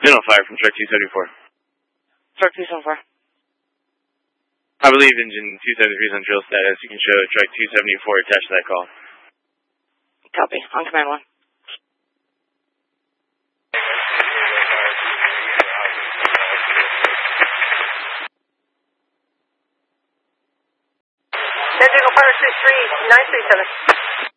Minnow fire from truck 274. Truck 274. I believe engine 273 is on drill status. You can show truck 274 attached to that call. Copy. On command 1. San Diego Fire 937.